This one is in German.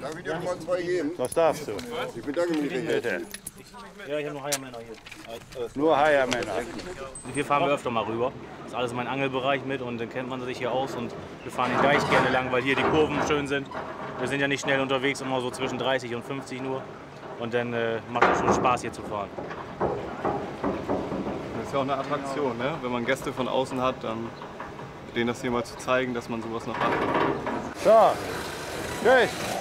Darf ich dir noch mal 2 geben? Das darfst du. Ich bedanke mich recht herzlich. Ja, ich habe noch Heiermänner hier. Nur Heiermänner. Hier fahren wir öfter mal rüber. Das ist alles mein Angelbereich mit und dann kennt man sich hier aus und wir fahren den Deich gerne lang, weil hier die Kurven schön sind. Wir sind ja nicht schnell unterwegs, immer so zwischen 30 und 50 nur. Und dann macht es schon Spaß hier zu fahren. Das ist ja auch eine Attraktion, ne? Wenn man Gäste von außen hat, dann denen das hier mal zu zeigen, dass man sowas noch hat. So, tschüss.